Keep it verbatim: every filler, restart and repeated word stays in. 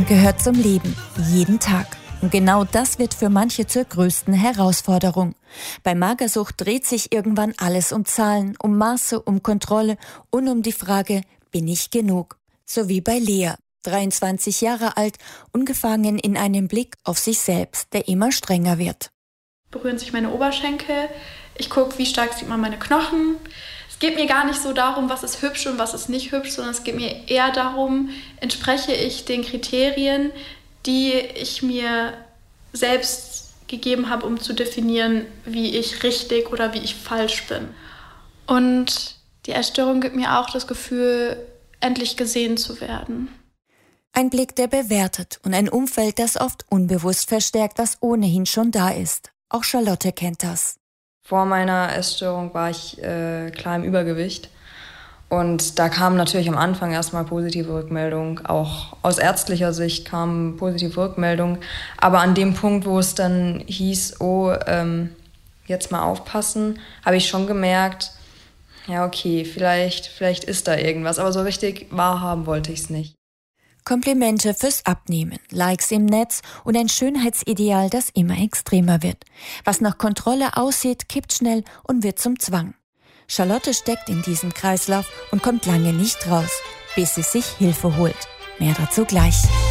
gehört zum Leben, jeden Tag. Und genau das wird für manche zur größten Herausforderung. Bei Magersucht dreht sich irgendwann alles um Zahlen, um Maße, um Kontrolle und um die Frage, bin ich genug? So wie bei Lea, dreiundzwanzig Jahre alt, ungefangen in einem Blick auf sich selbst, der immer strenger wird. Berühren sich meine Oberschenkel, ich gucke, wie stark sieht man meine Knochen. Es geht mir gar nicht so darum, was ist hübsch und was ist nicht hübsch, sondern es geht mir eher darum, entspreche ich den Kriterien, die ich mir selbst gegeben habe, um zu definieren, wie ich richtig oder wie ich falsch bin. Und die Essstörung gibt mir auch das Gefühl, endlich gesehen zu werden. Ein Blick, der bewertet und ein Umfeld, das oft unbewusst verstärkt, was ohnehin schon da ist. Auch Charlotte kennt das. Vor meiner Essstörung war ich äh, klar im Übergewicht. Und da kamen natürlich am Anfang erstmal positive Rückmeldungen. Auch aus ärztlicher Sicht kamen positive Rückmeldungen. Aber an dem Punkt, wo es dann hieß, oh, ähm, jetzt mal aufpassen, habe ich schon gemerkt, ja okay, vielleicht, vielleicht ist da irgendwas. Aber so richtig wahrhaben wollte ich es nicht. Komplimente fürs Abnehmen, Likes im Netz und ein Schönheitsideal, das immer extremer wird. Was nach Kontrolle aussieht, kippt schnell und wird zum Zwang. Charlotte steckt in diesem Kreislauf und kommt lange nicht raus, bis sie sich Hilfe holt. Mehr dazu gleich.